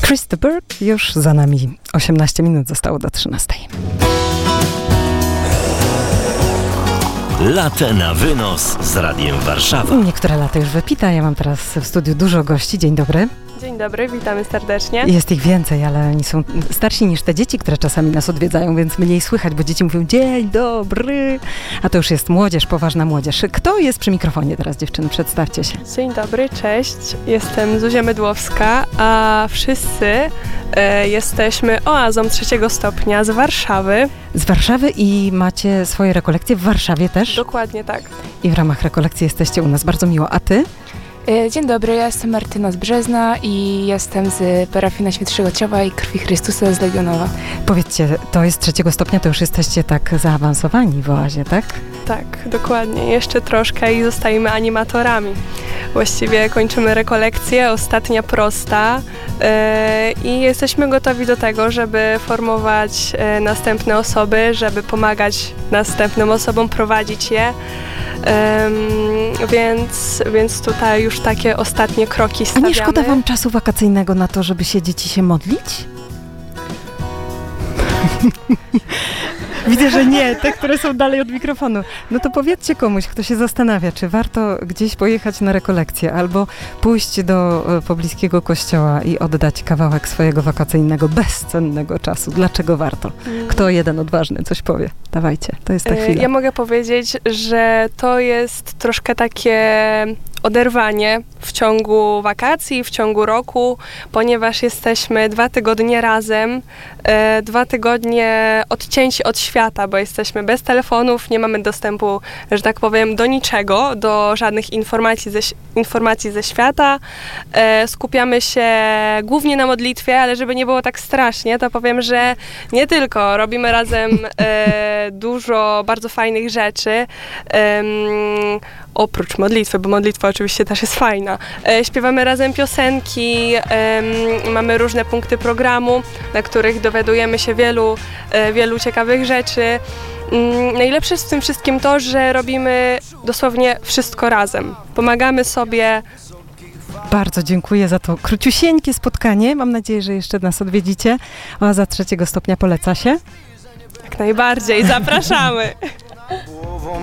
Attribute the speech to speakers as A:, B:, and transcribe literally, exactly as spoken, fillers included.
A: Chris de Burgh już za nami. osiemnaście minut zostało do trzynastej.
B: Latte na wynos z Radiem Warszawa.
A: Niektóre lata już wypita. Ja mam teraz w studiu dużo gości. Dzień dobry.
C: Dzień dobry, witamy serdecznie.
A: Jest ich więcej, ale oni są starsi niż te dzieci, które czasami nas odwiedzają, więc mniej słychać, bo dzieci mówią dzień dobry, a to już jest młodzież, poważna młodzież. Kto jest przy mikrofonie teraz, dziewczyny? Przedstawcie się.
C: Dzień dobry, cześć. Jestem Zuzia Mydłowska, a wszyscy e, jesteśmy oazą trzeciego stopnia z Warszawy.
A: Z Warszawy i macie swoje rekolekcje w Warszawie też?
C: Dokładnie tak.
A: I w ramach rekolekcji jesteście u nas. Bardzo miło. A ty?
D: Dzień dobry, ja jestem Martyna z Brzezna i jestem z parafii Najświętszego Ciała i Krwi Chrystusa z Legionowa.
A: Powiedzcie, to jest trzeciego stopnia, to już jesteście tak zaawansowani w oazie, tak?
C: Tak, dokładnie. Jeszcze troszkę i zostajemy animatorami. Właściwie kończymy rekolekcję, ostatnia prosta yy, i jesteśmy gotowi do tego, żeby formować yy, następne osoby, żeby pomagać następnym osobom, prowadzić je. Um, więc, więc tutaj już takie ostatnie kroki stawiamy.
A: A nie szkoda wam czasu wakacyjnego na to, żeby się dzieci się modlić? Widzę, że nie, te, które są dalej od mikrofonu. No to powiedzcie komuś, kto się zastanawia, czy warto gdzieś pojechać na rekolekcję albo pójść do pobliskiego kościoła i oddać kawałek swojego wakacyjnego, bezcennego czasu. Dlaczego warto? Kto jeden odważny coś powie? Dawajcie, to jest ta chwila.
C: Ja mogę powiedzieć, że to jest troszkę takie oderwanie w ciągu wakacji, w ciągu roku, ponieważ jesteśmy dwa tygodnie razem, e, dwa tygodnie odcięci od świata, bo jesteśmy bez telefonów, nie mamy dostępu, że tak powiem, do niczego, do żadnych informacji ze, informacji ze świata. E, skupiamy się głównie na modlitwie, ale żeby nie było tak strasznie, to powiem, że nie tylko robimy razem e, dużo bardzo fajnych rzeczy, e, oprócz modlitwy, bo modlitwa oczywiście też jest fajna. E, śpiewamy razem piosenki, e, mamy różne punkty programu, na których dowiadujemy się wielu, e, wielu ciekawych rzeczy. E, najlepsze jest w tym wszystkim to, że robimy dosłownie wszystko razem. Pomagamy sobie.
A: Bardzo dziękuję za to króciusieńkie spotkanie. Mam nadzieję, że jeszcze nas odwiedzicie. Oaza trzeciego stopnia poleca się?
C: Jak najbardziej, zapraszamy.